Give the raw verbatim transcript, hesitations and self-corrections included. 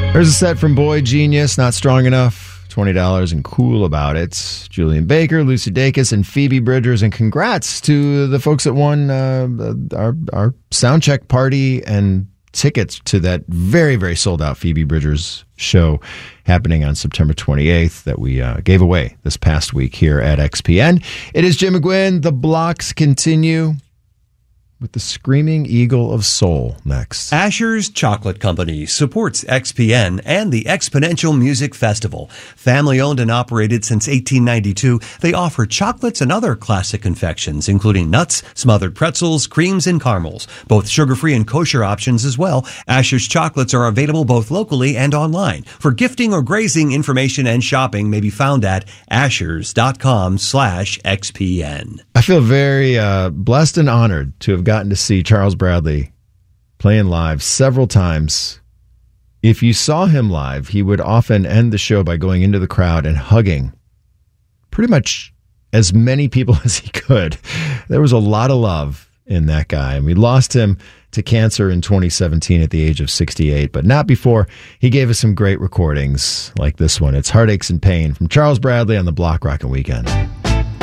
There's a set from Boy Genius, Not Strong Enough, twenty dollars and Cool About It. Julian Baker, Lucy Dacus, and Phoebe Bridgers. And congrats to the folks that won uh, our, our soundcheck party and tickets to that very, very sold out Phoebe Bridgers show happening on September twenty-eighth that we uh, gave away this past week here at X P N. It is Jim McGuinn. The blocks continue with the Screaming Eagle of Soul next. Asher's Chocolate Company supports X P N and the Exponential Music Festival. Family owned and operated since eighteen ninety-two, they offer chocolates and other classic confections, including nuts, smothered pretzels, creams, and caramels. Both sugar-free and kosher options as well. Asher's chocolates are available both locally and online. For gifting or grazing, information and shopping may be found at ashers.com slash XPN. I feel very uh, blessed and honored to have gotten to see Charles Bradley playing live several times. If you saw him live, he would often end the show by going into the crowd and hugging pretty much as many people as he could. There was a lot of love in that guy, and we lost him to cancer in twenty seventeen at the age of sixty-eight, but not before he gave us some great recordings like this one. It's Heartaches and Pain from Charles Bradley on the Block Rockin' Weekend.